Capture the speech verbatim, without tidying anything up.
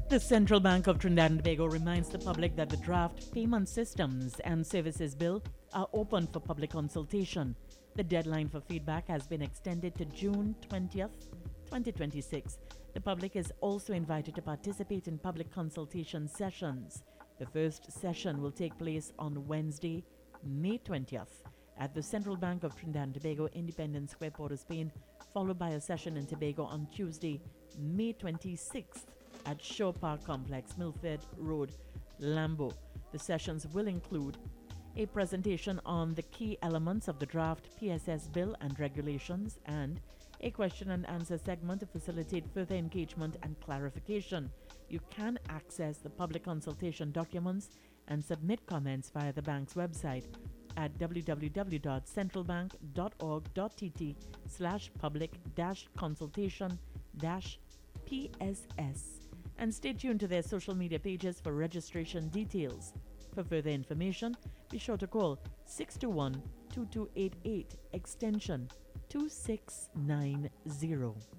The Central Bank of Trinidad and Tobago reminds the public that the draft Payment Systems and Services Bill are open for public consultation. The deadline for feedback has been extended to June twentieth, twenty twenty-six. The public is also invited to participate in public consultation sessions. The first session will take place on Wednesday, May twentieth, at the Central Bank of Trinidad and Tobago, Independence Square, Port of Spain, followed by a session in Tobago on Tuesday, May twenty-sixth, at Shore Park Complex, Milford Road, Lambo. The sessions will include a presentation on the key elements of the draft P S S bill and regulations, and a question and answer segment to facilitate further engagement and clarification. You can access the public consultation documents and submit comments via the bank's website at w w w dot centralbank dot org dot t t slash public dash consultation dash P S S. And stay tuned to their social media pages for registration details. For further information, be sure to call six two one, two two eight eight extension two six nine zero.